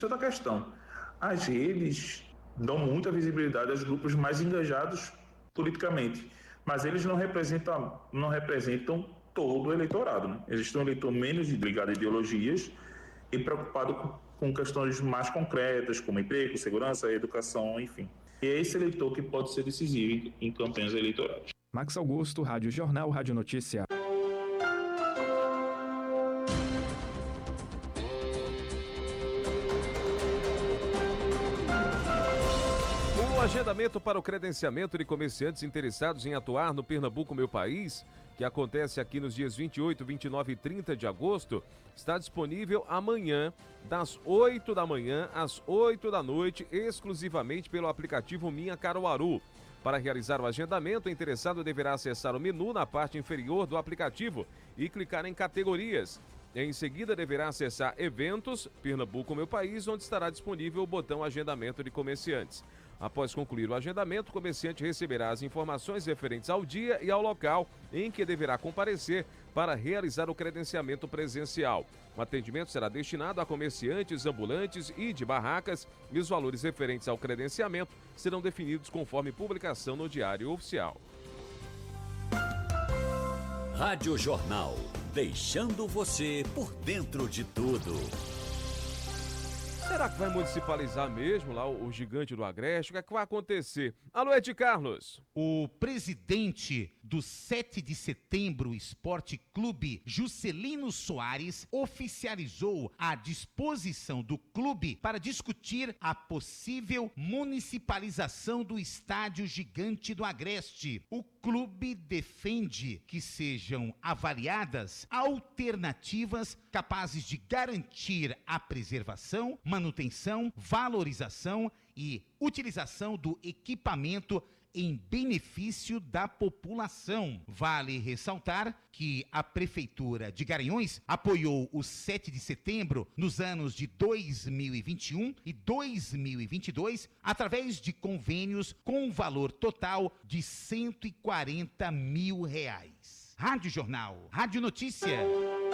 Outra questão, as redes dão muita visibilidade aos grupos mais engajados politicamente, mas eles não representam todo o eleitorado, né? Existe um eleitor menos ligado a ideologias e preocupado com questões mais concretas, como emprego, segurança, educação, enfim. E é esse eleitor que pode ser decisivo em campanhas eleitorais. Max Augusto, Rádio Jornal, Rádio Notícia. O agendamento para o credenciamento de comerciantes interessados em atuar no Pernambuco Meu País, que acontece aqui nos dias 28, 29 e 30 de agosto, está disponível amanhã, das 8 da manhã às 8 da noite, exclusivamente pelo aplicativo Minha Caruaru. Para realizar o agendamento, o interessado deverá acessar o menu na parte inferior do aplicativo e clicar em categorias. Em seguida, deverá acessar Eventos, Pernambuco Meu País, onde estará disponível o botão Agendamento de Comerciantes. Após concluir o agendamento, o comerciante receberá as informações referentes ao dia e ao local em que deverá comparecer para realizar o credenciamento presencial. O atendimento será destinado a comerciantes, ambulantes e de barracas e os valores referentes ao credenciamento serão definidos conforme publicação no Diário Oficial. Rádio Jornal, deixando você por dentro de tudo. Será que vai municipalizar mesmo lá o Gigante do Agreste? O que é que vai acontecer? Alô, Ed Carlos. O presidente do 7 de Setembro Esporte Clube, Juscelino Soares, oficializou a disposição do clube para discutir a possível municipalização do Estádio Gigante do Agreste. O clube defende que sejam avaliadas alternativas capazes de garantir a preservação, manutenção, valorização e utilização do equipamento em benefício da população. Vale ressaltar que a Prefeitura de Garanhuns apoiou o 7 de setembro nos anos de 2021 e 2022 através de convênios com um valor total de R$140 mil. Rádio Jornal, Rádio Notícia.